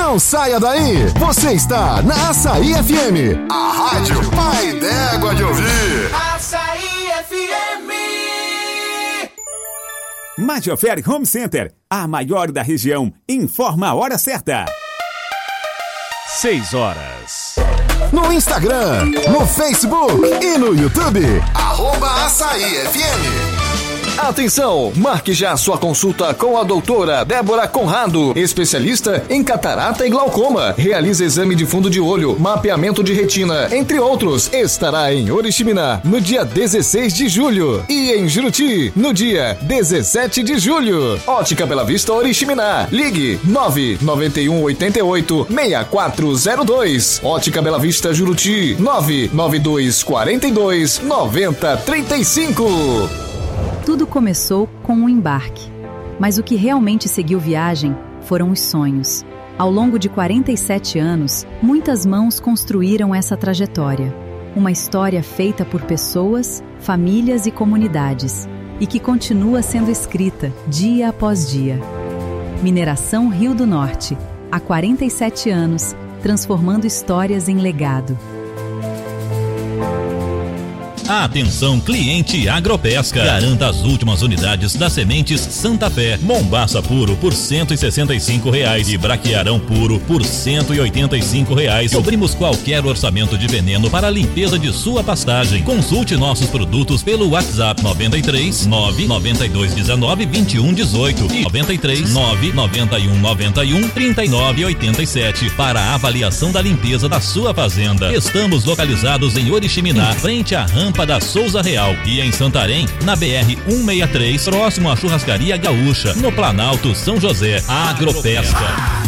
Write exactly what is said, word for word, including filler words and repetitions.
Não saia daí. Você está na Açaí F M, a rádio pai d'égua de ouvir. Açaí F M. Majoferi Home Center, a maior da região, informa a hora certa. Seis horas. No Instagram, no Facebook e no YouTube. Arroba Açaí F M. Atenção, marque já sua consulta com a doutora Débora Conrado, especialista em catarata e glaucoma. Realiza exame de fundo de olho, mapeamento de retina, entre outros. Estará em Oriximiná no dia dezesseis de julho e em Juruti no dia dezessete de julho. Ótica Bela Vista Oriximiná. Ligue nove nove um oito oito seis quatro zero dois. Ótica Bela Vista Juruti nove nove dois quatro dois nove zero três cinco. Tudo começou com um embarque, mas o que realmente seguiu viagem foram os sonhos. Ao longo de quarenta e sete anos, muitas mãos construíram essa trajetória. Uma história feita por pessoas, famílias e comunidades, e que continua sendo escrita dia após dia. Mineração Rio do Norte, há quarenta e sete anos, transformando histórias em legado. Atenção, cliente Agropesca. Garanta as últimas unidades das sementes Santa Fé. Mombaça puro por cento e sessenta e cinco reais e braquiarão puro por cento e oitenta e cinco reais. Cobrimos qualquer orçamento de veneno para a limpeza de sua pastagem. Consulte nossos produtos pelo WhatsApp nove três nove nove dois um nove dois um um oito e nove três nove nove um nove um três nove oito sete para a avaliação da limpeza da sua fazenda. Estamos localizados em Oriximiná, frente à rampa da Souza Real, e em Santarém, na B R cento e sessenta e três, próximo à Churrascaria Gaúcha, no Planalto São José. Agropesca.